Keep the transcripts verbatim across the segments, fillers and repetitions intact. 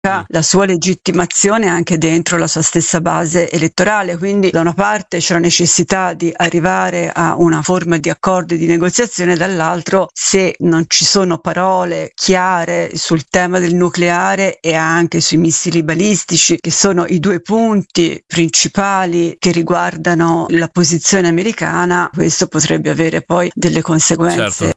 la sua legittimazione anche dentro la sua stessa base elettorale. Quindi da una parte c'è la necessità di arrivare a una forma di accordo e di negoziazione, dall'altro se non ci sono parole chiare sul tema del nucleare e anche sui missili balistici, che sono i due punti principali che riguardano la posizione americana, questo potrebbe avere poi delle conseguenze. Certo.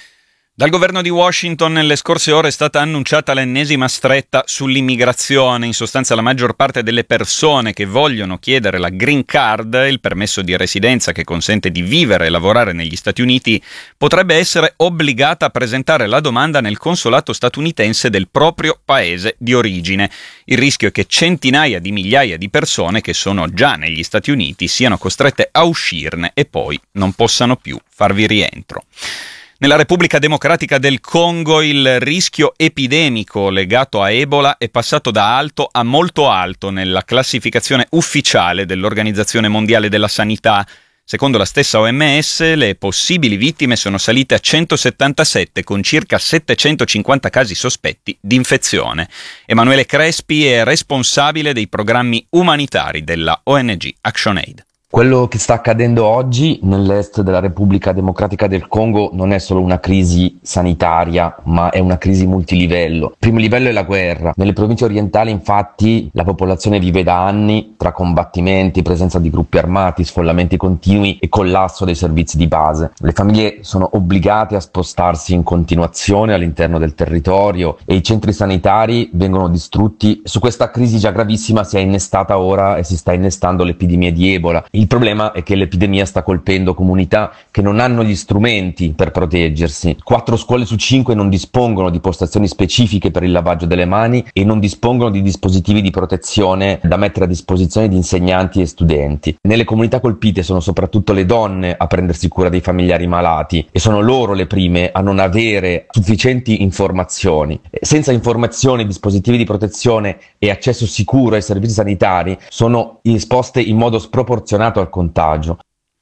Dal governo di Washington nelle scorse ore è stata annunciata l'ennesima stretta sull'immigrazione. In sostanza la maggior parte delle persone che vogliono chiedere la green card, il permesso di residenza che consente di vivere e lavorare negli Stati Uniti, potrebbe essere obbligata a presentare la domanda nel consolato statunitense del proprio paese di origine. Il rischio è che centinaia di migliaia di persone che sono già negli Stati Uniti siano costrette a uscirne e poi non possano più farvi rientro. Nella Repubblica Democratica del Congo il rischio epidemico legato a Ebola è passato da alto a molto alto nella classificazione ufficiale dell'Organizzazione Mondiale della Sanità. Secondo la stessa O M S, le possibili vittime sono salite a centosettantasette, con circa settecentocinquanta casi sospetti di infezione. Emanuele Crespi è responsabile dei programmi umanitari della O N G ActionAid. Quello che sta accadendo oggi nell'est della Repubblica Democratica del Congo non è solo una crisi sanitaria, ma è una crisi multilivello. Il primo livello è la guerra. Nelle province orientali, infatti, la popolazione vive da anni tra combattimenti, presenza di gruppi armati, sfollamenti continui e collasso dei servizi di base. Le famiglie sono obbligate a spostarsi in continuazione all'interno del territorio e i centri sanitari vengono distrutti. Su questa crisi già gravissima si è innestata ora e si sta innestando l'epidemia di Ebola. Il problema è che l'epidemia sta colpendo comunità che non hanno gli strumenti per proteggersi. Quattro scuole su cinque non dispongono di postazioni specifiche per il lavaggio delle mani e non dispongono di dispositivi di protezione da mettere a disposizione di insegnanti e studenti. Nelle comunità colpite sono soprattutto le donne a prendersi cura dei familiari malati e sono loro le prime a non avere sufficienti informazioni. Senza informazioni, dispositivi di protezione e accesso sicuro ai servizi sanitari sono esposte in modo sproporzionato al contagio.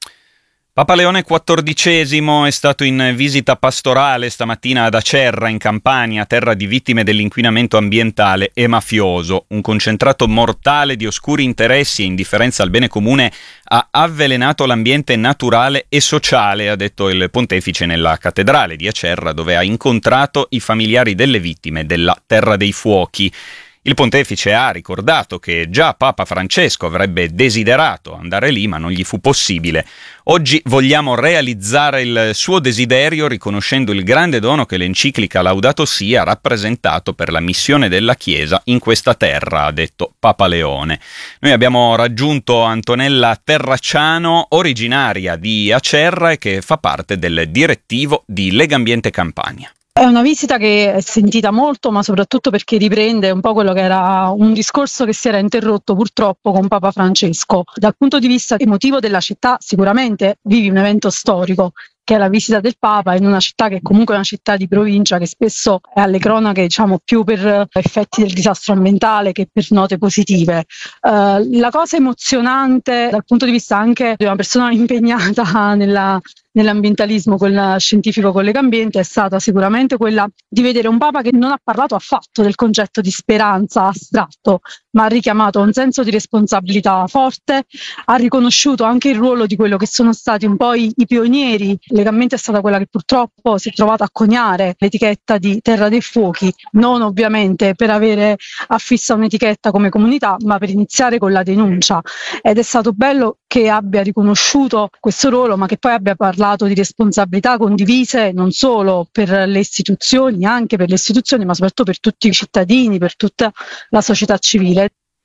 Papa Leone quattordicesimo è stato in visita pastorale stamattina ad Acerra, in Campania, terra di vittime dell'inquinamento ambientale e mafioso. Un concentrato mortale di oscuri interessi e indifferenza al bene comune ha avvelenato l'ambiente naturale e sociale, ha detto il pontefice nella cattedrale di Acerra, dove ha incontrato i familiari delle vittime della Terra dei Fuochi. Il pontefice ha ricordato che già Papa Francesco avrebbe desiderato andare lì, ma non gli fu possibile. Oggi vogliamo realizzare il suo desiderio riconoscendo il grande dono che l'enciclica Laudato Si ha rappresentato per la missione della Chiesa in questa terra, ha detto Papa Leone. Noi abbiamo raggiunto Antonella Terracciano, originaria di Acerra e che fa parte del direttivo di Legambiente Campania. È una visita che è sentita molto, ma soprattutto perché riprende un po' quello che era un discorso che si era interrotto purtroppo con Papa Francesco. Dal punto di vista emotivo della città, sicuramente vivi un evento storico, che è la visita del Papa in una città che comunque è una città di provincia, che spesso è alle cronache, diciamo, più per effetti del disastro ambientale che per note positive. Uh, la cosa emozionante dal punto di vista anche di una persona impegnata nella nell'ambientalismo con scientifico con Legambiente è stata sicuramente quella di vedere un Papa che non ha parlato affatto del concetto di speranza astratto, ma ha richiamato un senso di responsabilità forte, ha riconosciuto anche il ruolo di quello che sono stati un po' i, i pionieri. Legambiente è stata quella che purtroppo si è trovata a coniare l'etichetta di Terra dei Fuochi, non ovviamente per avere affissa un'etichetta come comunità, ma per iniziare con la denuncia. Ed è stato bello che abbia riconosciuto questo ruolo, ma che poi abbia parlato di responsabilità condivise non solo per le istituzioni, anche per le istituzioni, ma soprattutto per tutti i cittadini, per tutta la società civile.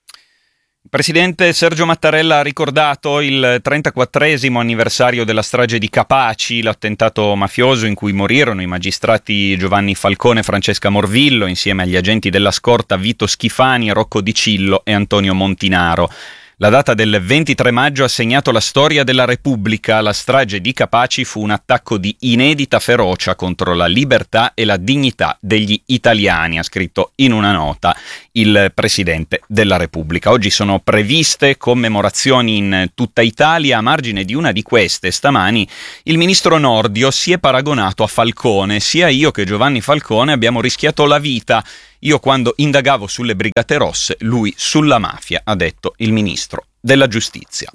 Il presidente Sergio Mattarella ha ricordato il trentaquattresimo anniversario della strage di Capaci, l'attentato mafioso in cui morirono i magistrati Giovanni Falcone e Francesca Morvillo, insieme agli agenti della scorta Vito Schifani, Rocco Di Cillo e Antonio Montinaro. La data del ventitré maggio ha segnato la storia della Repubblica. La strage di Capaci fu un attacco di inedita ferocia contro la libertà e la dignità degli italiani, ha scritto in una nota il Presidente della Repubblica. Oggi sono previste commemorazioni in tutta Italia. A margine di una di queste, stamani, il ministro Nordio si è paragonato a Falcone. Sia io che Giovanni Falcone abbiamo rischiato la vita. Io quando indagavo sulle Brigate Rosse, lui sulla mafia, ha detto il ministro della giustizia.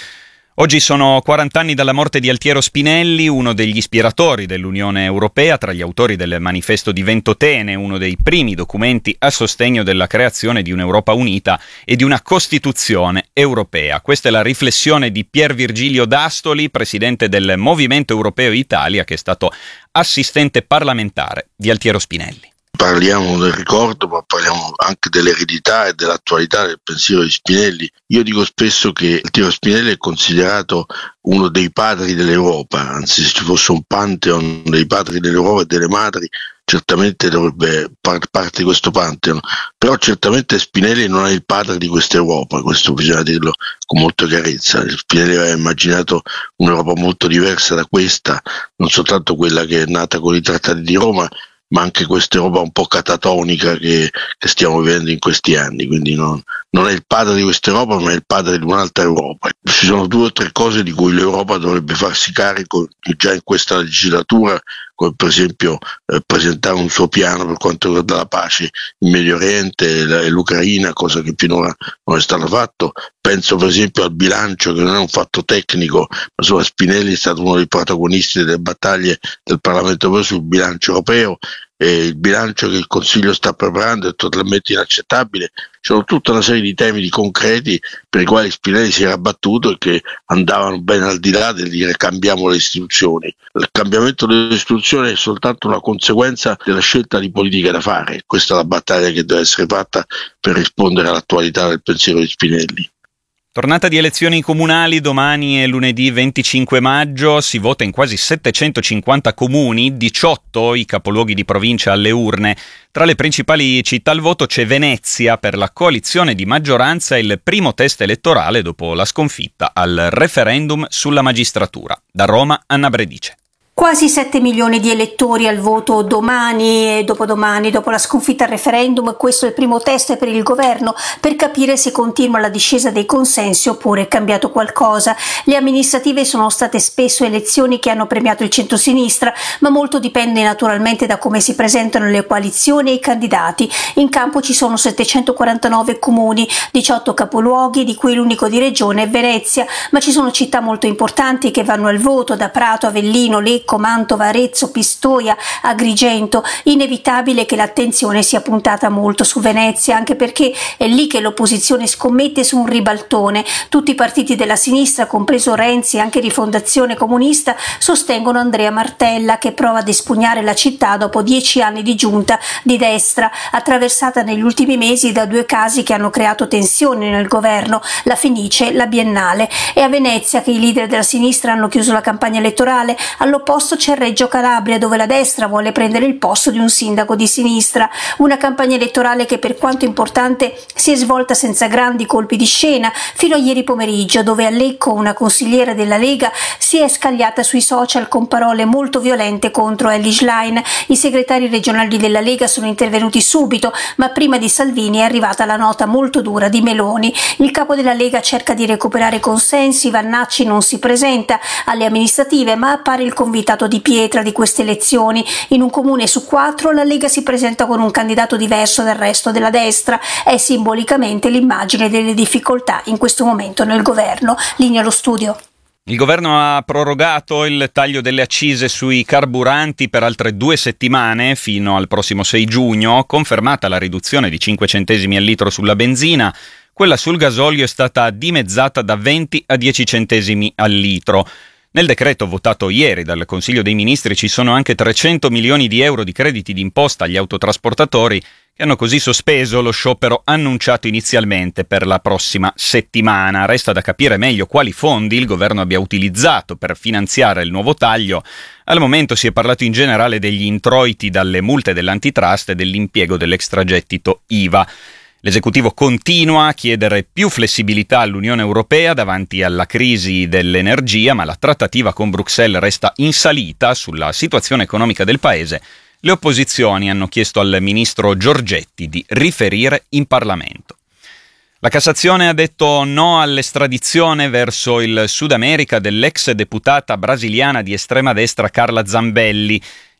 Oggi sono quaranta anni dalla morte di Altiero Spinelli, uno degli ispiratori dell'Unione Europea, tra gli autori del Manifesto di Ventotene, uno dei primi documenti a sostegno della creazione di un'Europa unita e di una Costituzione europea. Questa è la riflessione di Pier Virgilio D'Astoli, presidente del Movimento Europeo Italia, che è stato assistente parlamentare di Altiero Spinelli. Parliamo del ricordo, ma parliamo anche dell'eredità e dell'attualità del pensiero di Spinelli. Io dico spesso che Altiero Spinelli è considerato uno dei padri dell'Europa, anzi se ci fosse un pantheon dei padri dell'Europa e delle madri, certamente dovrebbe far parte di questo pantheon, però certamente Spinelli non è il padre di questa Europa, questo bisogna dirlo con molta chiarezza. Spinelli aveva immaginato un'Europa molto diversa da questa, non soltanto quella che è nata con i trattati di Roma, ma anche questa Europa un po' catatonica che, che stiamo vivendo in questi anni, quindi non, non è il padre di questa Europa, ma è il padre di un'altra Europa. Ci sono due o tre cose di cui l'Europa dovrebbe farsi carico già in questa legislatura, come per esempio eh, presentare un suo piano per quanto riguarda la pace in Medio Oriente e, la, e l'Ucraina, cosa che finora non è stato fatto. Penso per esempio al bilancio, che non è un fatto tecnico, ma insomma Spinelli è stato uno dei protagonisti delle battaglie del Parlamento europeo sul bilancio europeo, e il bilancio che il Consiglio sta preparando è totalmente inaccettabile. Ci sono tutta una serie di temi di concreti per i quali Spinelli si era battuto e che andavano ben al di là del dire cambiamo le istituzioni. Il cambiamento delle istituzioni è soltanto una conseguenza della scelta di politica da fare. Questa è la battaglia che deve essere fatta per rispondere all'attualità del pensiero di Spinelli. Tornata di elezioni comunali domani e lunedì venticinque maggio, si vota in quasi settecentocinquanta comuni, diciotto i capoluoghi di provincia alle urne. Tra le principali città al voto c'è Venezia per la coalizione di maggioranza, il primo test elettorale dopo la sconfitta al referendum sulla magistratura. Da Roma, Anna Bredice. Quasi sette milioni di elettori al voto domani e dopodomani, dopo la sconfitta al referendum. Questo è il primo test per il governo per capire se continua la discesa dei consensi oppure è cambiato qualcosa. Le amministrative sono state spesso elezioni che hanno premiato il centrosinistra, ma molto dipende naturalmente da come si presentano le coalizioni e i candidati. In campo ci sono settecentoquarantanove comuni, diciotto capoluoghi, di cui l'unico di regione è Venezia, ma ci sono città molto importanti che vanno al voto, da Prato, Avellino, Lecco, Mantova, Arezzo, Pistoia, Agrigento. Inevitabile che l'attenzione sia puntata molto su Venezia, anche perché è lì che l'opposizione scommette su un ribaltone. Tutti i partiti della sinistra, compreso Renzi e anche Rifondazione Comunista, sostengono Andrea Martella, che prova ad espugnare la città dopo dieci anni di giunta di destra, attraversata negli ultimi mesi da due casi che hanno creato tensioni nel governo, la Fenice, la Biennale. È a Venezia che i leader della sinistra hanno chiuso la campagna elettorale. All'opposto c'è Reggio Calabria, dove la destra vuole prendere il posto di un sindaco di sinistra. Una campagna elettorale che, per quanto importante, si è svolta senza grandi colpi di scena, fino a ieri pomeriggio, dove a Lecco una consigliera della Lega si è scagliata sui social con parole molto violente contro Elly Schlein. I segretari regionali della Lega sono intervenuti subito, ma prima di Salvini è arrivata la nota molto dura di Meloni. Il capo della Lega cerca di recuperare consensi, Vannacci non si presenta alle amministrative, ma appare il convitato di pietra di queste elezioni. In un comune su quattro la Lega si presenta con un candidato diverso dal resto della destra. È simbolicamente l'immagine delle difficoltà in questo momento nel governo. Linea allo studio. Il governo ha prorogato il taglio delle accise sui carburanti per altre due settimane, fino al prossimo sei giugno, confermata la riduzione di cinque centesimi al litro sulla benzina. Quella sul gasolio è stata dimezzata da venti a dieci centesimi al litro. Nel decreto votato ieri dal Consiglio dei Ministri ci sono anche trecento milioni di euro di crediti d'imposta agli autotrasportatori, che hanno così sospeso lo sciopero annunciato inizialmente per la prossima settimana. Resta da capire meglio quali fondi il governo abbia utilizzato per finanziare il nuovo taglio. Al momento si è parlato in generale degli introiti dalle multe dell'antitrust e dell'impiego dell'extragettito I V A. L'esecutivo continua a chiedere più flessibilità all'Unione Europea davanti alla crisi dell'energia, ma la trattativa con Bruxelles resta in salita sulla situazione economica del paese. Le opposizioni hanno chiesto al ministro Giorgetti di riferire in Parlamento. La Cassazione ha detto no all'estradizione verso il Sud America dell'ex deputata brasiliana di estrema destra Carla Zambelli.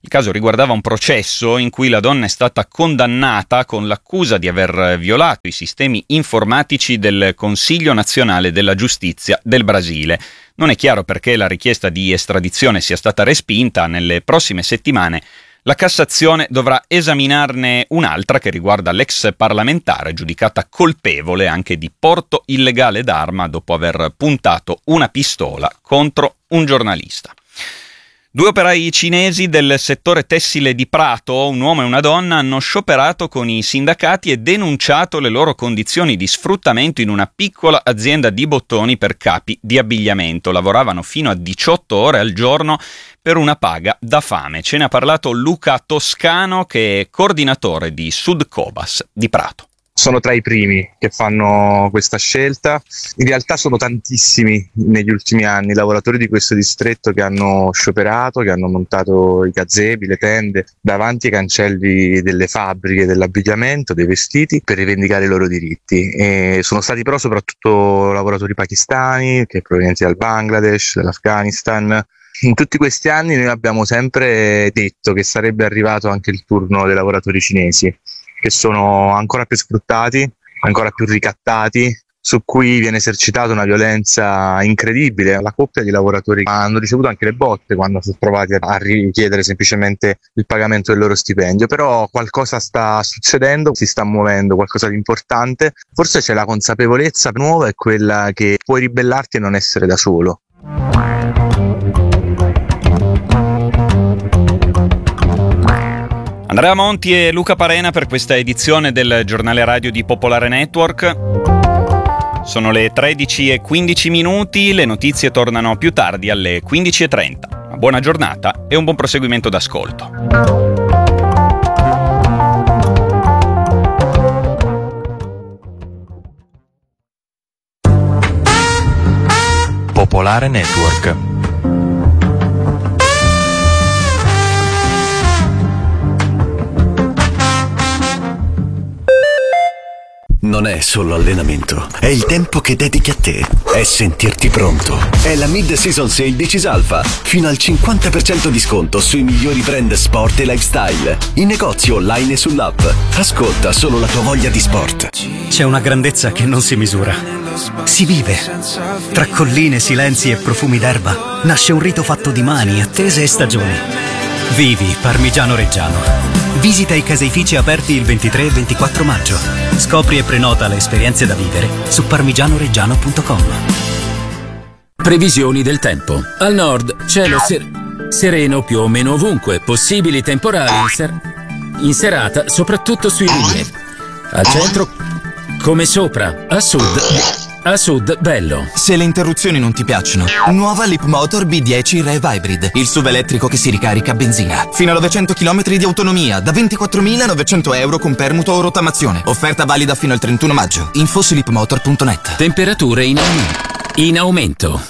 Il caso riguardava un processo in cui la donna è stata condannata con l'accusa di aver violato i sistemi informatici del Consiglio Nazionale della Giustizia del Brasile. Non è chiaro perché la richiesta di estradizione sia stata respinta. Nelle prossime settimane la Cassazione dovrà esaminarne un'altra che riguarda l'ex parlamentare giudicata colpevole anche di porto illegale d'arma dopo aver puntato una pistola contro un giornalista. Due operai cinesi del settore tessile di Prato, un uomo e una donna, hanno scioperato con i sindacati e denunciato le loro condizioni di sfruttamento in una piccola azienda di bottoni per capi di abbigliamento. Lavoravano fino a diciotto ore al giorno per una paga da fame. Ce ne ha parlato Luca Toscano, che è coordinatore di Sudcobas di Prato. Sono tra i primi che fanno questa scelta. In realtà sono tantissimi negli ultimi anni i lavoratori di questo distretto che hanno scioperato, che hanno montato i gazebi, le tende davanti ai cancelli delle fabbriche dell'abbigliamento, dei vestiti, per rivendicare i loro diritti. E sono stati però soprattutto lavoratori pakistani, che provenienti dal Bangladesh, dall'Afghanistan. In tutti questi anni noi abbiamo sempre detto che sarebbe arrivato anche il turno dei lavoratori cinesi, che sono ancora più sfruttati, ancora più ricattati, su cui viene esercitata una violenza incredibile. La coppia di lavoratori hanno ricevuto anche le botte quando sono trovati a richiedere semplicemente il pagamento del loro stipendio, però qualcosa sta succedendo, si sta muovendo qualcosa di importante. Forse c'è la consapevolezza nuova, è quella che puoi ribellarti e non essere da solo. Andrea Monti e Luca Parena per questa edizione del giornale radio di Popolare Network. Sono le tredici e quindici minuti, le notizie tornano più tardi alle quindici e trenta. Una buona giornata e un buon proseguimento d'ascolto. Popolare Network. Non è solo allenamento, è il tempo che dedichi a te, è sentirti pronto. È la Mid-Season Sale di Cisalfa, fino al cinquanta per cento di sconto sui migliori brand sport e lifestyle, in negozio online e sull'app. Ascolta solo la tua voglia di sport. C'è una grandezza che non si misura. Si vive. Tra colline, silenzi e profumi d'erba nasce un rito fatto di mani, attese e stagioni. Vivi Parmigiano Reggiano. Visita i caseifici aperti il ventitré e ventiquattro maggio. Scopri e prenota le esperienze da vivere su parmigianoreggiano punto com. Previsioni del tempo. Al nord cielo ser- sereno più o meno ovunque, possibili temporali in, ser- in serata soprattutto sui rilievi. Al centro come sopra, a sud a sud bello. Se le interruzioni non ti piacciono, nuova Leapmotor B dieci Rev Hybrid, il S U V elettrico che si ricarica a benzina. Fino a novecento chilometri di autonomia, da ventiquattromilanovecento euro con permuto o rottamazione. Offerta valida fino al trentuno maggio. Info su leapmotor punto net. Temperature in aumento. In aumento.